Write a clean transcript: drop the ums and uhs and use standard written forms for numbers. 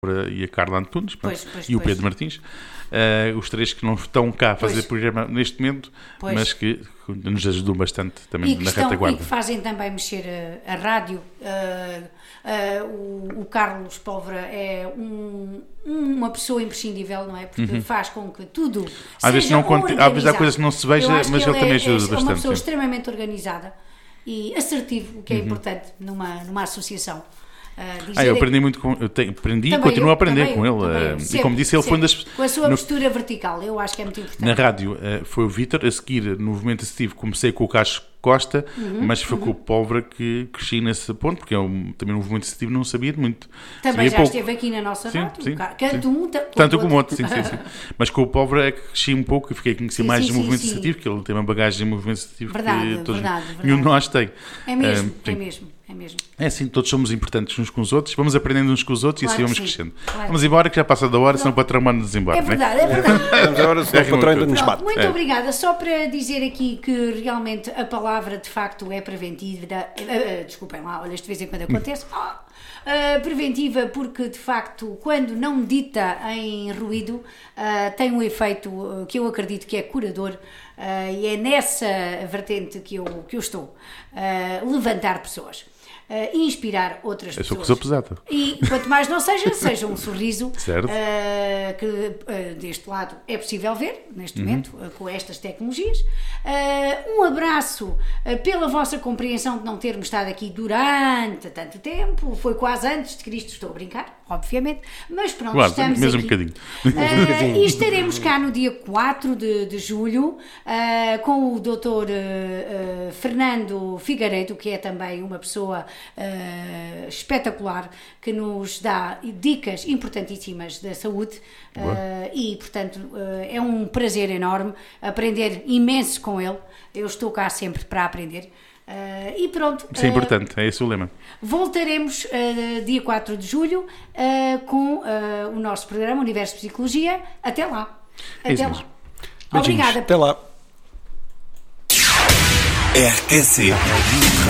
e a Carla Antunes, Pois, e o Pedro Martins, os três que não estão cá a fazer programa neste momento, mas que nos ajudam bastante também na retaguarda. E que fazem também mexer a rádio. O Carlos Pólvora é uma pessoa imprescindível, não é? Porque faz com que tudo às vezes há coisas que não se veja, mas ele também ajuda bastante. É uma pessoa extremamente organizada e assertivo, o que é importante numa associação. Eu aprendi muito aprendi e continuo a aprender com ele. Sempre, e como disse, ele foi uma das... Com a sua postura vertical, eu acho que é muito importante. Na rádio foi o Vítor, a seguir no movimento associativo comecei com o Carlos Costa, mas foi com o Pólvora que cresci nesse ponto, porque eu também no movimento associativo não sabia muito. Também já esteve aqui na nossa rádio, tanto como outro, sim. Mas com o Pólvora é que cresci um pouco e fiquei a conhecer mais do movimento associativo, porque ele tem uma bagagem de movimento associativo que nenhum de nós tem. É mesmo. É assim, todos somos importantes uns com os outros, vamos aprendendo uns com os outros e assim vamos crescendo. Vamos embora, que já passa da hora, senão o patrão manda-nos embora. É verdade. Vamos agora, senão o patrão ainda nos bate. Muito obrigada. Só para dizer aqui que realmente a palavra de facto é preventiva. Desculpem lá, olha, isto de vez em quando acontece. Preventiva porque de facto quando não dita em ruído tem um efeito que eu acredito que é curador e é nessa vertente que eu estou. Levantar pessoas. Inspirar outras pessoas. Eu sou que sou pesada. E quanto mais não seja um sorriso, certo. Que deste lado é possível ver, neste momento, com estas tecnologias. Um abraço pela vossa compreensão de não termos estado aqui durante tanto tempo, foi quase antes de Cristo, estou a brincar, obviamente, mas pronto, claro, estamos mesmo aqui. Um bocadinho. E estaremos cá no dia 4 de julho com o Dr. Fernando Figueiredo, que é também uma pessoa espetacular, que nos dá dicas importantíssimas da saúde e portanto é um prazer enorme aprender imenso com ele. Eu estou cá sempre para aprender e pronto. Isso é importante, é esse o lema. Voltaremos dia 4 de julho com o nosso programa Universo de Psicologia. Até lá. Até lá. Obrigada. Até lá. RTC